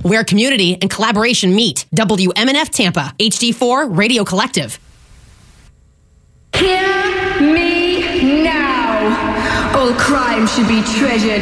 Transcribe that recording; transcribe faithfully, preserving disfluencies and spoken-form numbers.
where community and collaboration meet. W M N F Tampa, H D four Radio Collective. Hear me now. All crime should be treasured